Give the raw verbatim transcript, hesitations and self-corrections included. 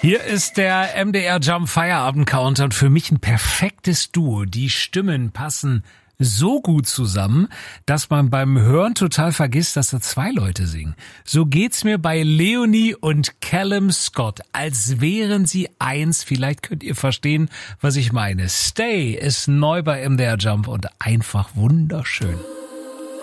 Hier ist der M D R Jump Feierabend Counter und für mich ein perfektes Duo. Die Stimmen passen so gut zusammen, dass man beim Hören total vergisst, dass da zwei Leute singen. So geht's mir bei Leonie und Callum Scott, als wären sie eins. Vielleicht könnt ihr verstehen, was ich meine. Stay ist neu bei M D R Jump und einfach wunderschön.